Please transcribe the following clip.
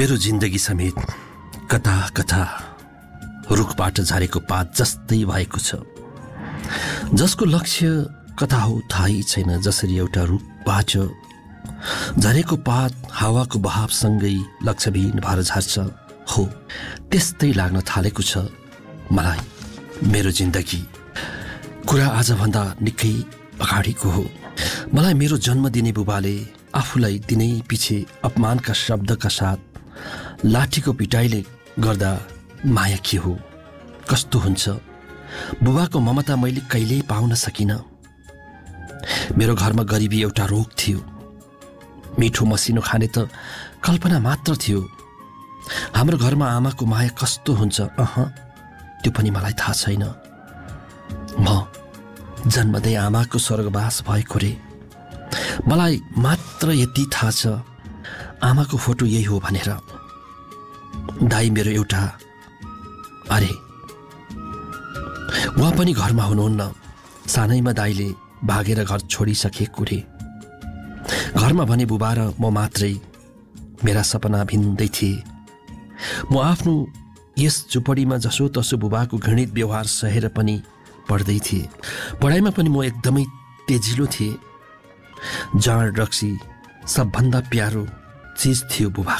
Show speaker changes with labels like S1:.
S1: मेरो जिन्दगी समेत कता कता रुखबाट झरेको पात जस्तै भएको छ, जसको लक्ष्य कता हो थाहै छैन। जसरी एउटा रुखबाट झरेको पात हावाको बहावसँगै लक्ष्यविहीन भएर झर्छ, हो त्यस्तै लाग्न थालेको छ मलाई मेरो जिन्दगी। कुरा आजभन्दा निकै अगाडिको हो। मलाई मेरो जन्म दिने बुबाले आफूलाई दिनै पछि अपमानका शब्दका साथ लाठीको पिटाइले गर्दा माया के हो, कस्तो हुन्छ, बुबाको ममता मैले कहिल्यै पाउन सकिनँ। मेरो घरमा गरिबी एउटा रोग थियो। मिठो मसिनो खाने त कल्पना मात्र थियो। हाम्रो घरमा आमाको माया कस्तो हुन्छ, त्यो पनि मलाई थाहा छैन। म जन्मदै आमाको स्वर्गवास भएको रे। मलाई मात्र यति थाहा छ आमाको फोटो यही हो भनेर। दाई मेरो एउटा, अरे उहाँ पनि घरमा हुनुहुन्न। सानैमा दाईले भागेर घर छोडिसकेको रे। घरमा भने बुबा र म मात्रै। मेरा सपना भिन्दै थिए। म आफ्नो यस झुपडीमा जसोतसो बुबाको घृणित व्यवहार सहेर पनि पढ्दै थिएँ। पढाइमा पनि म एकदमै तेजिलो थिएँ। जाँड रक्सी सबभन्दा प्यारो चिज थियो बुबाको।